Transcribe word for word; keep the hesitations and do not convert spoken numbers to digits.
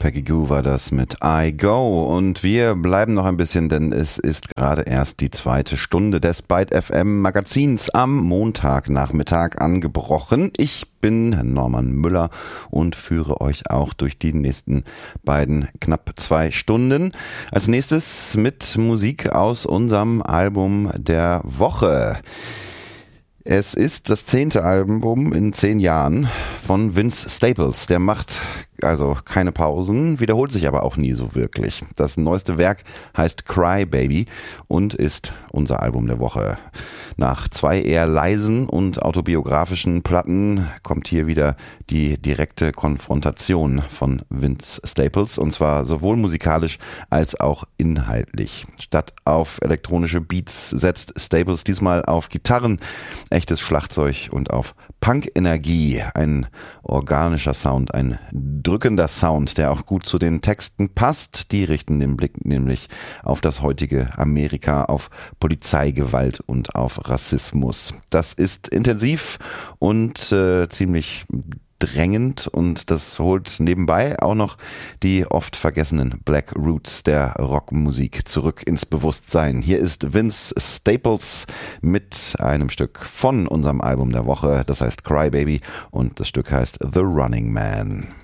Peggy Gou war das mit I Go und wir bleiben noch ein bisschen, denn es ist gerade erst die zweite Stunde des Byte F M Magazins am Montagnachmittag angebrochen. Ich bin Norman Müller und führe euch auch durch die nächsten beiden knapp zwei Stunden. Als nächstes mit Musik aus unserem Album der Woche. Es ist das zehnte Album in zehn Jahren von Vince Staples. Der macht also keine Pausen, wiederholt sich aber auch nie so wirklich. Das neueste Werk heißt Cry Baby und ist unser Album der Woche. Nach zwei eher leisen und autobiografischen Platten kommt hier wieder die direkte Konfrontation von Vince Staples, und zwar sowohl musikalisch als auch inhaltlich. Statt auf elektronische Beats setzt Staples diesmal auf Gitarren, echtes Schlagzeug und auf Punk-Energie, ein organischer Sound, ein drückender Sound, der auch gut zu den Texten passt. Die richten den Blick nämlich auf das heutige Amerika, auf Polizeigewalt und auf Rassismus. Das ist intensiv und äh, ziemlich drängend, und das holt nebenbei auch noch die oft vergessenen Black Roots der Rockmusik zurück ins Bewusstsein. Hier ist Vince Staples mit einem Stück von unserem Album der Woche, das heißt Cry Baby, und das Stück heißt The Running Man.